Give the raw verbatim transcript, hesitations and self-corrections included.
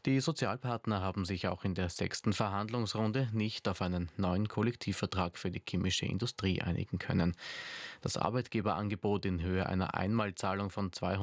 Die Sozialpartner haben sich auch in der sechsten Verhandlungsrunde nicht auf einen neuen Kollektivvertrag für die chemische Industrie einigen können. Das Arbeitgeberangebot in Höhe einer Einmalzahlung von